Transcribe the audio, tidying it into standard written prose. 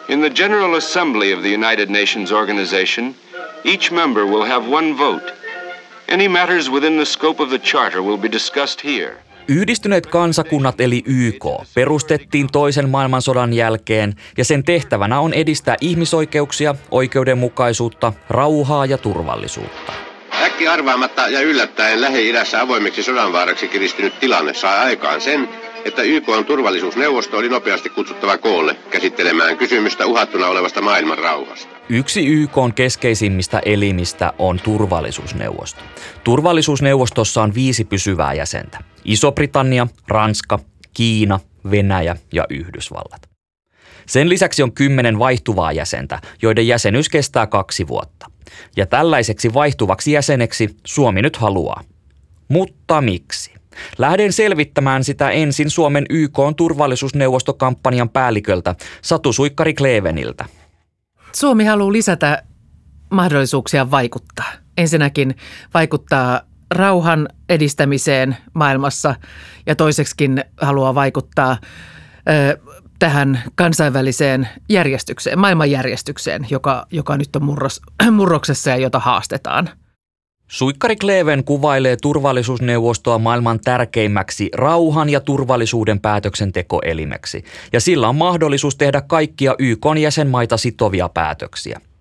In the General Assembly of the United Nations organization, each member will have one vote. Any matters within the scope of the charter will be discussed here. Yhdistyneet kansakunnat eli YK perustettiin toisen maailmansodan jälkeen ja sen tehtävänä on edistää ihmisoikeuksia, oikeudenmukaisuutta, rauhaa ja turvallisuutta. Äkki arvaamatta ja yllättäen Lähi-idässä avoimeksi sodanvaaraksi kiristynyt tilanne sai aikaan sen, että YK:n turvallisuusneuvosto oli nopeasti kutsuttava koolle käsittelemään kysymystä uhattuna olevasta maailman rauhasta. Yksi YK:n keskeisimmistä elimistä on turvallisuusneuvosto. Turvallisuusneuvostossa on 5 pysyvää jäsentä. Iso-Britannia, Ranska, Kiina, Venäjä ja Yhdysvallat. Sen lisäksi on 10 vaihtuvaa jäsentä, joiden jäsenyys kestää 2 vuotta. Ja tällaiseksi vaihtuvaksi jäseneksi Suomi nyt haluaa. Mutta miksi? Lähden selvittämään sitä ensin Suomen YK:n turvallisuusneuvostokampanjan päälliköltä Satu Suikkari-Kleeveniltä. Suomi haluaa lisätä mahdollisuuksia vaikuttaa. Ensinnäkin vaikuttaa rauhan edistämiseen maailmassa ja toiseksikin haluaa vaikuttaa tähän kansainväliseen järjestykseen, maailmanjärjestykseen, joka nyt on murroksessa ja jota haastetaan. Suikkari-Kleeven kuvailee turvallisuusneuvostoa maailman tärkeimmäksi rauhan ja turvallisuuden päätöksentekoelimeksi, ja sillä on mahdollisuus tehdä kaikkia YK:n jäsenmaita sitovia päätöksiä.